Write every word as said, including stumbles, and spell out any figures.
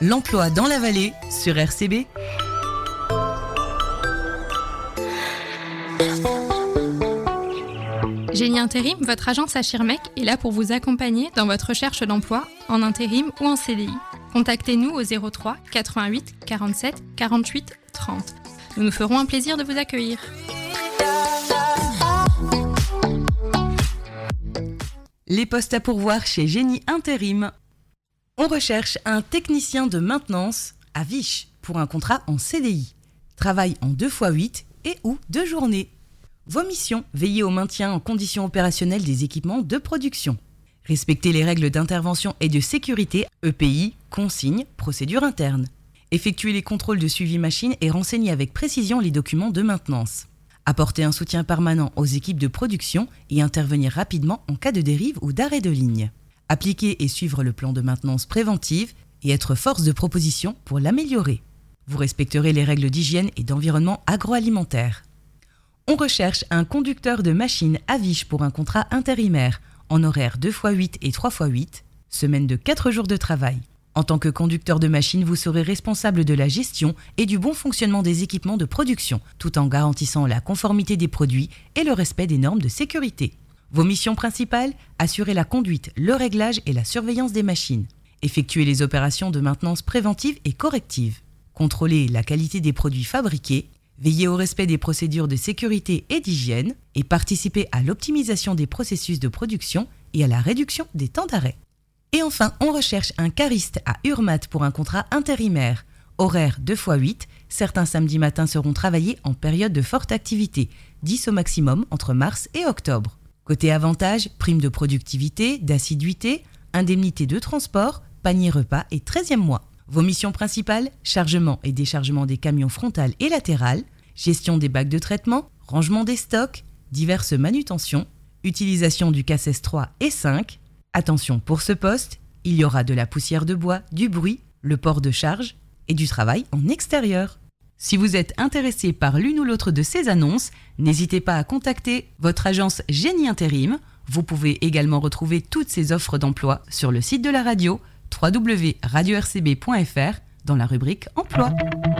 L'emploi dans la vallée sur R C B. Génie Intérim, votre agence à Schirmeck est là pour vous accompagner dans votre recherche d'emploi en intérim ou en C D I. Contactez-nous au zéro trois quatre-vingt-huit quarante-sept quarante-huit trente. Nous nous ferons un plaisir de vous accueillir. Les postes à pourvoir chez Génie Intérim. On recherche un technicien de maintenance à Viche pour un contrat en C D I. Travail en deux fois huit et ou deux journées. Vos missions, veiller au maintien en conditions opérationnelles des équipements de production. Respecter les règles d'intervention et de sécurité, E P I, consignes, procédures internes. Effectuer les contrôles de suivi machine et renseigner avec précision les documents de maintenance. Apporter un soutien permanent aux équipes de production et intervenir rapidement en cas de dérive ou d'arrêt de ligne. Appliquer et suivre le plan de maintenance préventive et être force de proposition pour l'améliorer. Vous respecterez les règles d'hygiène et d'environnement agroalimentaire. On recherche un conducteur de machine à Viche pour un contrat intérimaire en horaire deux fois huit et trois fois huit, semaine de quatre jours de travail. En tant que conducteur de machine, vous serez responsable de la gestion et du bon fonctionnement des équipements de production, tout en garantissant la conformité des produits et le respect des normes de sécurité. Vos missions principales, assurer la conduite, le réglage et la surveillance des machines. Effectuer les opérations de maintenance préventive et corrective. Contrôler la qualité des produits fabriqués. Veiller au respect des procédures de sécurité et d'hygiène. Et participer à l'optimisation des processus de production et à la réduction des temps d'arrêt. Et enfin, on recherche un cariste à Urmat pour un contrat intérimaire. Horaire deux fois huit, certains samedis matins seront travaillés en période de forte activité, dix au maximum entre mars et octobre. Côté avantages, prime de productivité, d'assiduité, indemnité de transport, panier repas et treizième mois. Vos missions principales, chargement et déchargement des camions frontal et latéral, gestion des bacs de traitement, rangement des stocks, diverses manutentions, utilisation du C A S S trois et cinq. Attention, pour ce poste, il y aura de la poussière de bois, du bruit, le port de charge et du travail en extérieur. Si vous êtes intéressé par l'une ou l'autre de ces annonces, n'hésitez pas à contacter votre agence Génie Intérim. Vous pouvez également retrouver toutes ces offres d'emploi sur le site de la radio w w w point radio r c b point f r dans la rubrique Emploi.